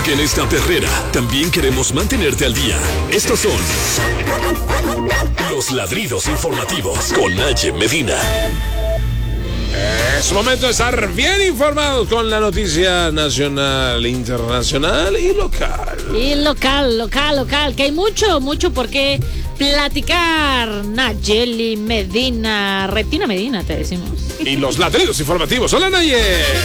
Porque en esta perrera también queremos mantenerte al día. Estos son los ladridos informativos con Naye Medina. Es momento de estar bien informados con la noticia nacional, internacional y local. Y local, que hay mucho por qué platicar. Nayeli Medina, Retina Medina, te decimos. Y los ladridos informativos. Hola, Naye.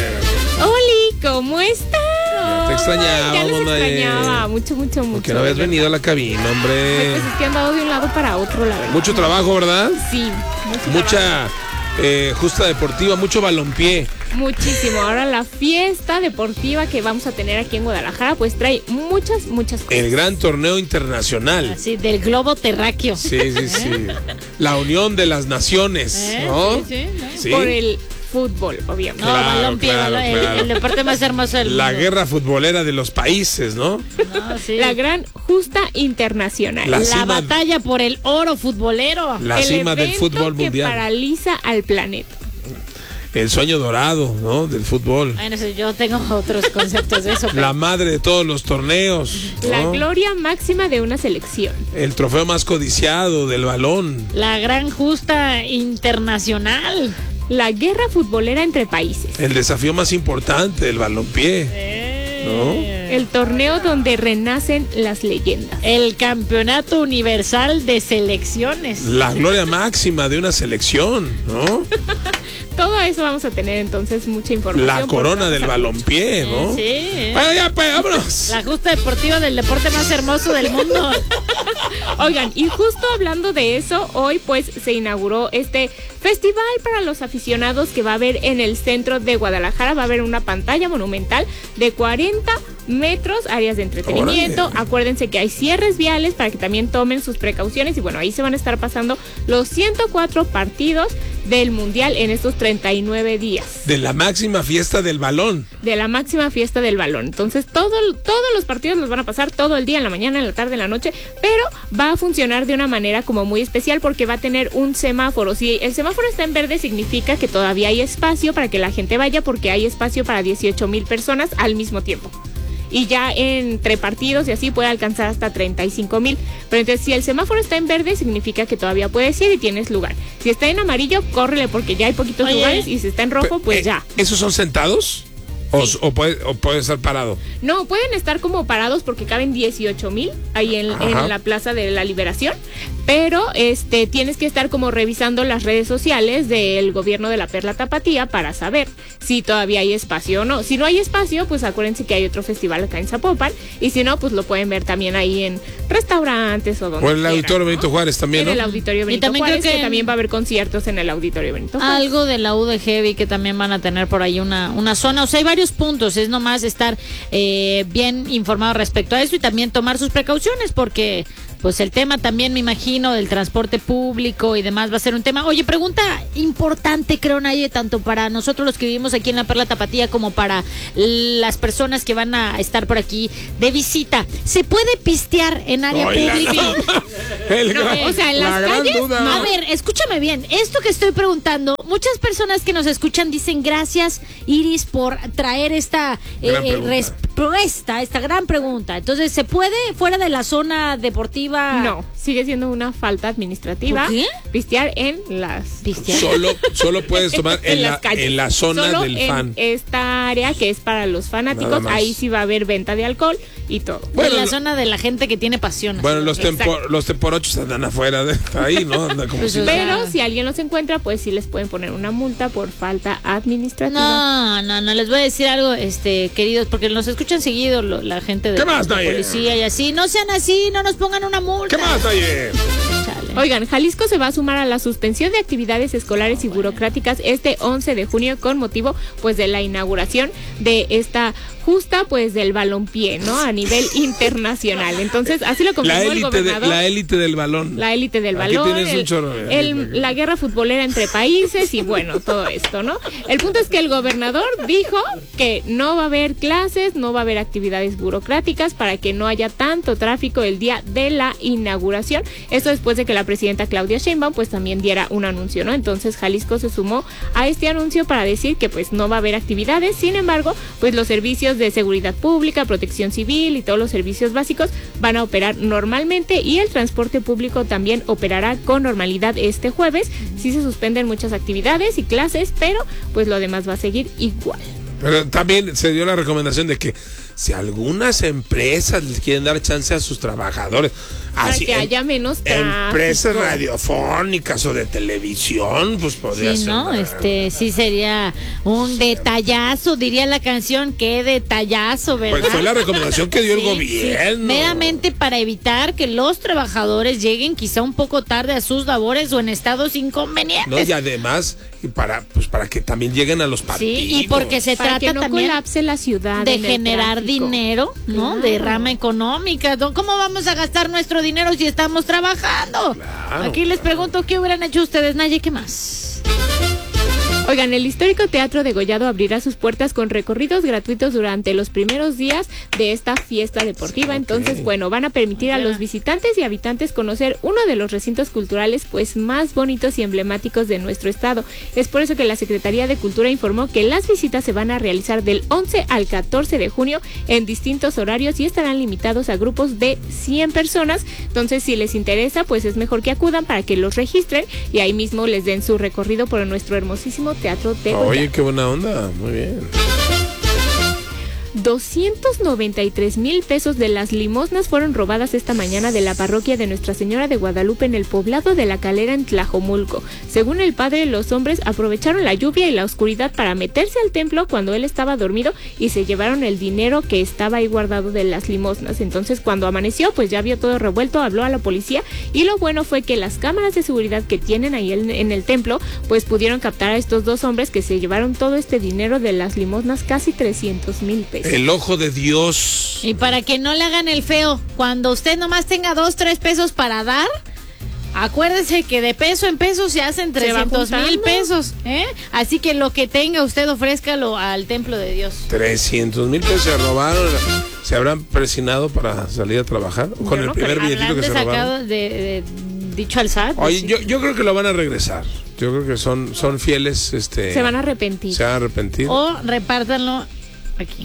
Oli, ¿cómo estás? Te extrañaba, ya los Naye. extrañaba, mucho. Porque no habías venido a la cabina, hombre. Pues es que han dado de un lado para otro, la verdad. Mucho trabajo, ¿verdad? Sí, Mucha justa deportiva, mucho balompié. Muchísimo. Ahora la fiesta deportiva que vamos a tener aquí en Guadalajara, pues trae muchas cosas. El gran torneo internacional. Así, del globo terráqueo. Sí. La unión de las naciones, ¿no? Sí. Sí. Por el fútbol, obviamente. No, Claro, balompié, claro. el deporte más hermoso del La mundo. guerra futbolera de los países, ¿no? No, sí. La gran justa internacional. La La cima- batalla por el oro futbolero. La el cima del evento fútbol que mundial. paraliza al planeta. El sueño dorado, ¿no? Del fútbol. Ay, no sé, yo tengo otros conceptos de eso. Pero... La madre de todos los torneos, ¿no? La gloria máxima de una selección. El trofeo más codiciado del balón. La gran justa internacional. La guerra futbolera entre países. El desafío más importante del balompié. ¿No? El torneo donde renacen las leyendas. El campeonato universal de selecciones. La gloria máxima de una selección, ¿no? Todo eso vamos a tener entonces mucha información. La corona porque del vamos a- balompié, ¿no? Sí. Bueno, ya, pues, vámonos. La justa deportiva del deporte más hermoso del mundo. Oigan, y justo hablando de eso, hoy pues se inauguró este festival para los aficionados que va a haber en el centro de Guadalajara. Va a haber una pantalla monumental de 40 metros, áreas de entretenimiento. Órale. Acuérdense que hay cierres viales para que también tomen sus precauciones. Y bueno, ahí se van a estar pasando los 104 partidos del Mundial en estos 39 días. De la máxima fiesta del balón. De la máxima fiesta del balón. Entonces todos los partidos los van a pasar todo el día, en la mañana, en la tarde, en la noche, pero va a funcionar de una manera como muy especial porque va a tener un semáforo. Si el semáforo está en verde, significa que todavía hay espacio para que la gente vaya, porque hay espacio para 18,000 personas al mismo tiempo. Y ya entre partidos y así puede alcanzar hasta 35,000. Pero entonces, si el semáforo está en verde, significa que todavía puedes ir y tienes lugar. Si está en amarillo, córrele porque ya hay poquitos Oye. lugares. Y si está en rojo, pues ya. ¿Esos son sentados? Sí. ¿O puede estar parado? No, pueden estar como parados porque caben 18,000 ahí en la Plaza de la Liberación, pero tienes que estar como revisando las redes sociales del gobierno de la Perla Tapatía para saber si todavía hay espacio o no. Si no hay espacio, pues acuérdense que hay otro festival acá en Zapopan, y si no, pues lo pueden ver también ahí en restaurantes o donde O en el quieran, Auditorio ¿no? Benito Juárez también, En ¿no? el Auditorio Benito también Juárez, creo que que también va a haber conciertos en el Auditorio Benito Juárez. Algo de la UDG vi que también van a tener por ahí una zona. O sea, hay varios puntos. Es nomás estar bien informado respecto a eso y también tomar sus precauciones porque pues el tema también, me imagino, del transporte público y demás va a ser un tema. Oye, pregunta importante, creo, Naye, tanto para nosotros los que vivimos aquí en la Perla Tapatía como para las personas que van a estar por aquí de visita. ¿Se puede pistear en área Oiga, pública? no. O sea, en La las gran calles, duda. A ver, escúchame bien, esto que estoy preguntando, muchas personas que nos escuchan dicen gracias, Iris, por traer esta Gran pregunta. respuesta, esta gran pregunta. Entonces, ¿se puede fuera de la zona deportiva? No, sigue siendo una falta administrativa. ¿Por qué? Pistear en las Pistear. Solo puedes tomar en las calles. la zona Solo del en fan. esta área que es para los Nada fanáticos, más. ahí sí va a haber venta de alcohol y todo. Bueno, en la lo- zona de la gente que tiene pasión. así. Bueno, los Exacto. temporochos andan afuera de ahí, ¿no? Andan como Pues, si... o sea, Pero si alguien los encuentra, pues sí les pueden poner una multa por falta administrativa. No, les voy a decir algo, queridos, porque nos escuchan seguido la gente de ¿Qué más, la Naye? policía y así. No sean así, no nos pongan una multa. ¿Qué más, Naye? Chale. Oigan, Jalisco se va a sumar a la suspensión de actividades escolares y burocráticas este 11 de junio con motivo pues de la inauguración de esta justa pues del balompié, ¿no? A nivel internacional. Entonces, así lo confirmó el gobernador. La élite del balón. La élite del Aquí balón, tienes un chorro de- la guerra futbolera entre países y bueno, todo esto, ¿no? El punto es que el gobernador dijo que no va a haber clases, no va a haber actividades burocráticas para que no haya tanto tráfico el día de la inauguración. Esto después de que la la presidenta Claudia Sheinbaum pues también diera un anuncio, ¿no? Entonces Jalisco se sumó a este anuncio para decir que pues no va a haber actividades. Sin embargo, pues los servicios de seguridad pública, protección civil y todos los servicios básicos van a operar normalmente, y el transporte público también operará con normalidad este jueves. Sí se suspenden muchas actividades y clases, pero pues lo demás va a seguir igual. Pero también se dio la recomendación de que si algunas empresas les quieren dar chance a sus trabajadores, para que haya menos tráfico. Empresas radiofónicas o de televisión, pues podría sí, ser. ¿no? Sí sería un detallazo, diría la canción, qué detallazo, ¿verdad? Pues fue la recomendación que dio el gobierno. Sí. Meramente para evitar que los trabajadores lleguen quizá un poco tarde a sus labores o en estados inconvenientes. No, y además, para que también lleguen a los partidos. Sí, y porque se para trata que no también colapse la ciudad de generar dinero, ¿no? Claro. De rama económica. ¿Cómo vamos a gastar nuestro dinero si estamos trabajando? Claro, Aquí les pregunto, ¿qué hubieran hecho ustedes, Naye? ¿Qué más? Oigan, el histórico Teatro Degollado abrirá sus puertas con recorridos gratuitos durante los primeros días de esta fiesta deportiva. Okay. Entonces, bueno, van a permitir a los visitantes y habitantes conocer uno de los recintos culturales pues más bonitos y emblemáticos de nuestro estado. Es por eso que la Secretaría de Cultura informó que las visitas se van a realizar del 11 al 14 de junio en distintos horarios y estarán limitados a grupos de 100 personas. Entonces, si les interesa, pues es mejor que acudan para que los registren y ahí mismo les den su recorrido por nuestro hermosísimo Teatro Degollado. Oye, qué buena onda, muy bien. 293,000 pesos de las limosnas fueron robadas esta mañana de la parroquia de Nuestra Señora de Guadalupe en el poblado de La Calera en Tlajomulco. Según el padre, los hombres aprovecharon la lluvia y la oscuridad para meterse al templo cuando él estaba dormido y se llevaron el dinero que estaba ahí guardado de las limosnas. Entonces, cuando amaneció, pues ya vio todo revuelto, habló a la policía y lo bueno fue que las cámaras de seguridad que tienen ahí en el templo, pues pudieron captar a estos dos hombres que se llevaron todo este dinero de las limosnas, casi 300,000 pesos. El ojo de Dios. Y para que no le hagan el feo, cuando usted nomás tenga 2, 3 pesos para dar, acuérdese que de peso en peso se hacen 300,000 pesos, ¿eh? Así que lo que tenga usted, ofrézcalo al templo de Dios. 300,000 pesos se robaron. ¿Se habrán presionado para salir a trabajar? Con el primer billetito que se robaron. Dicho al SAT. Oye, sí. yo creo que lo van a regresar. Yo creo que son fieles. Se van a arrepentir. Se van a arrepentir. O repártanlo aquí.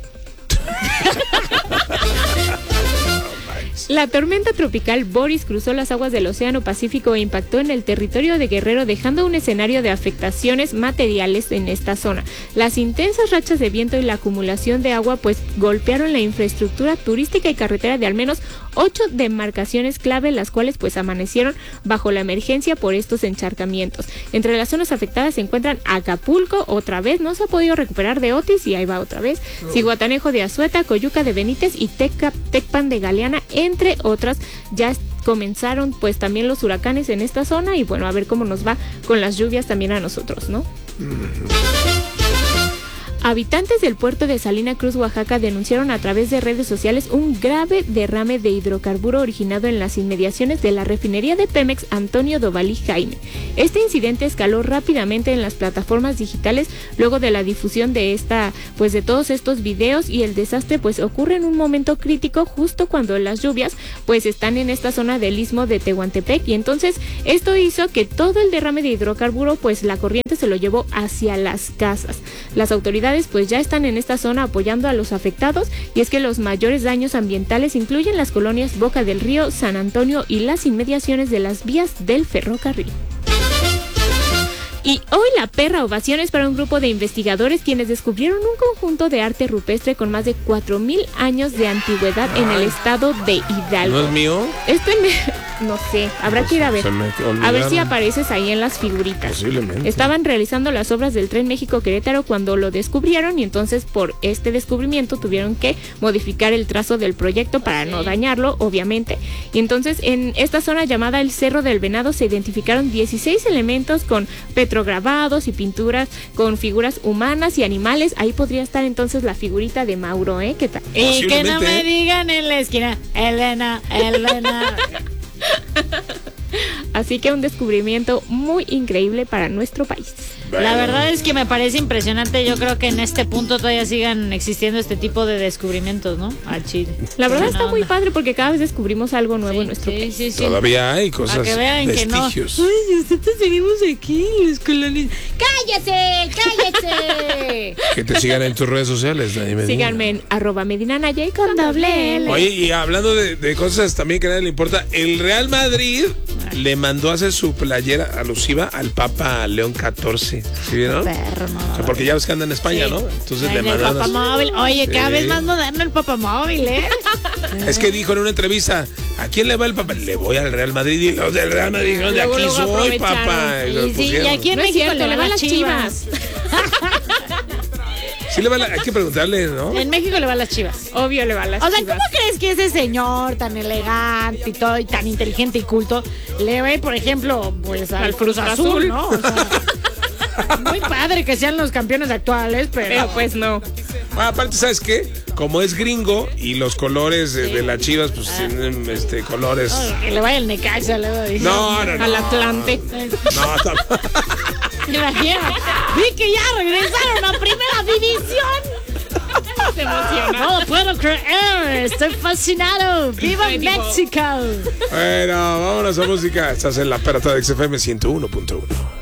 La tormenta tropical Boris cruzó las aguas del Océano Pacífico e impactó en el territorio de Guerrero, dejando un escenario de afectaciones materiales en esta zona. Las intensas rachas de viento y la acumulación de agua pues golpearon la infraestructura turística y carretera de al menos 8 demarcaciones clave, las cuales pues amanecieron bajo la emergencia por estos encharcamientos. Entre las zonas afectadas se encuentran Acapulco, otra vez no se ha podido recuperar de Otis y ahí va otra vez, Zihuatanejo de Azueta, Coyuca de Benítez y Tecpan de Galeana, entre otras. Ya comenzaron pues también los huracanes en esta zona y bueno, a ver cómo nos va con las lluvias también a nosotros, ¿no? Habitantes del puerto de Salina Cruz, Oaxaca, denunciaron a través de redes sociales un grave derrame de hidrocarburo originado en las inmediaciones de la refinería de Pemex Antonio Dovalí Jaime. Este incidente escaló rápidamente en las plataformas digitales luego de la difusión de de todos estos videos, y el desastre pues ocurre en un momento crítico justo cuando las lluvias pues están en esta zona del istmo de Tehuantepec, y entonces esto hizo que todo el derrame de hidrocarburo pues la corriente se lo llevó hacia las casas. Las autoridades pues ya están en esta zona apoyando a los afectados, y es que los mayores daños ambientales incluyen las colonias Boca del Río, San Antonio y las inmediaciones de las vías del ferrocarril. Y hoy la perra ovación es para un grupo de investigadores quienes descubrieron un conjunto de arte rupestre con más de 4,000 años de antigüedad en el estado de Hidalgo. ¿No es mío? No sé, habrá que ir a ver. A ver si apareces ahí en las figuritas. Posiblemente. Estaban realizando las obras del Tren México-Querétaro cuando lo descubrieron, y entonces por este descubrimiento tuvieron que modificar el trazo del proyecto para no dañarlo, obviamente. Y entonces en esta zona llamada el Cerro del Venado se identificaron 16 elementos con petrograbados y pinturas con figuras humanas y animales. Ahí podría estar entonces la figurita de Mauro, ¿eh? ¿Qué tal? Y que no me digan en la esquina, Elena. Así que un descubrimiento muy increíble para nuestro país. La verdad es que me parece impresionante. Yo creo que en este punto todavía sigan existiendo este tipo de descubrimios, ¿no? Al Chile. La verdad está muy padre porque cada vez descubrimos algo nuevo en nuestro país. Sí. Todavía hay cosas, para que vean vestigios. Que no. Ay, nosotros seguimos aquí, los colonias. ¡Cállate! Que te sigan en tus redes sociales, Dani Medina. Síganme en @MedinaNayay con doble L. Oye, y hablando de cosas también que a nadie le importa, el Real Madrid le mandó a hacer su playera alusiva al Papa León XIV. ¿Sí vieron? Perro, O sea, porque ya ves que anda en España, ¿no? Entonces le el mandaron. papamóvil. Oye, cada vez más moderno el papamóvil, ¿eh? Es que dijo en una entrevista, ¿a quién le va el Papa? Le voy al Real Madrid, y los del Real Madrid dijeron, de aquí Luego soy, aprovecharon. papá. Y aquí en No es México cierto, le van las Chivas. Sí le va hay que preguntarle, ¿no? En México le van las Chivas. Obvio le va las O sea, Chivas. ¿cómo crees que ese señor tan elegante y todo, y tan inteligente y culto, le ve, por ejemplo, pues al Cruz Azul, ¿no? O sea, muy padre que sean los campeones actuales, Pero pues no. Ah, aparte, ¿sabes qué? Como es gringo y los colores de las Chivas, pues tienen colores. Que le vaya el Necaxa, le voy a decir. No. Al Atlante. No, Imagina, vi que ya regresaron a Primera División. Se emociona. No lo puedo creer, estoy fascinado. ¡Viva México! Bueno, vámonos a música. Estás en la Perata de XFM 101.1.